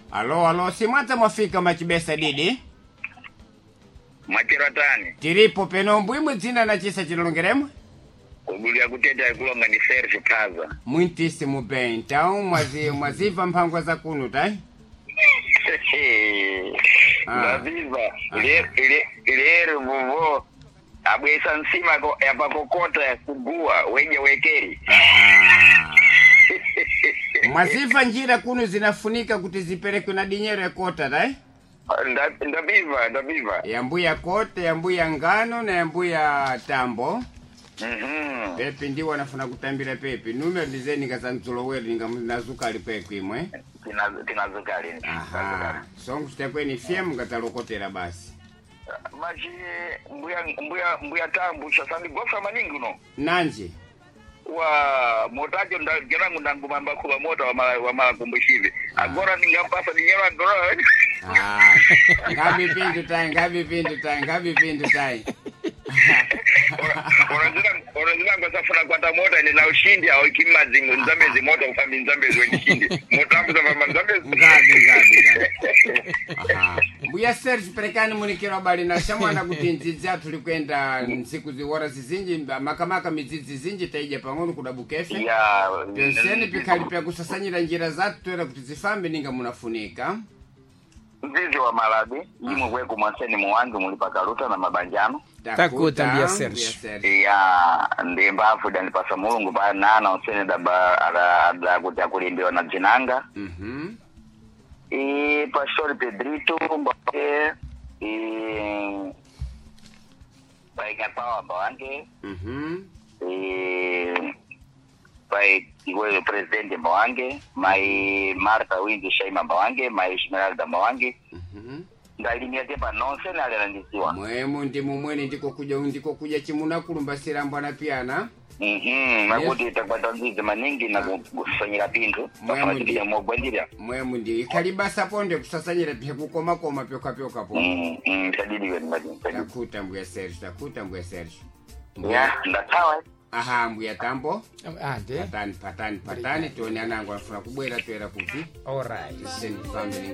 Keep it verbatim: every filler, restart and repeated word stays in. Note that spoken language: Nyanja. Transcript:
Alo alo simwata mwafika machibesa didi. Machiratani. Tiripo peno mbwimwe dzina na chisa chilongeremo. Kugulia kuteta kulonga ni Serge Kaza. Mwintisi mubenta mwazi mwaziva mpangwa za kunu tai. Naziva ile ile ile vuvo abwesa nsima ya pakokota ya kugua wenye wekeri. Mwaziva njira kunu zinafunika kuti zipelekwe na dinyero ya kota tai. Ndabiva ndabiva. Yambuya kote yambuya ngano na yambuya tambo. Mhm. Pepe ndi wanafuna kutambira pepe. Numero dizeni kazanzulo weru ninga nazuka alipeku imwe. Tinazuka ali. Aha. Songu tutakweni fiemu ngatalokotera basi. Maji mbuya mbuya mbuya tambu shasandi gofa maningi no. Nanje. Wa motajo ndagerangu ndangumamba kuba mota wa mala wa mala kumbushive. Agora ningampasa dinyero agora. Ah. Ngabi pindu tai, ngabi pindu tai, ngabi pindu tai. Oranzina oranzina ngosafuna kwata mota ni na ushindi au kimazingo nzambezi mota ufambi nzambezi wenishindi. Motambu za mama nzambezi. Ngabi ngabi ngabi. Aha. Mbuya Serge perekani munikiro bali na shamwana kutinzizia tulikwenda nsiku ziwora zizinji makamaka mizizi zinji taija pangono kudabukefe. Ya. Penseni pikali pia kusasanyira njira zatu tuwela kutizifambi ninga munafunika. Mzizi wa malabi, jimu kweku mwaseni mwangu mulipakaruta na mabanjano. Takuta Mbuya Serge. Ya, ndimba afu danipasa mulungu pa nana useni daba ala ala kutia kulimbiwa na jinanga. Mhm. E Pastor Pedrito mbake e Paigatawa mbake. Mhm. E pai iwe presidente mwange, mai Martha Windu Shaima mwange, mai Esmeralda mwange. Mhm. Ndalimia tepa nonse na alandisiwa. Mwemu ndi mumweni ndiko kuja ndiko kuja chimuna kulumbasira mbwana piana. Mhm, makuti takwata nzizi maningi na kusanyira pintu. Mwemu ndi mwogwandiria. Mwemu ndi ikalibasa ponde kusasanyira pia kukoma koma pyoka pyoka po. Mhm, tadidi wewe mbadi. Takuta Mbuya Serge, takuta Mbuya Serge. Ya, ndatawa. Aha, Mbuya Tambo. Ah, de. Patani patani patani tuone anangu anafuna kubwera tuera kuti. All right. Send family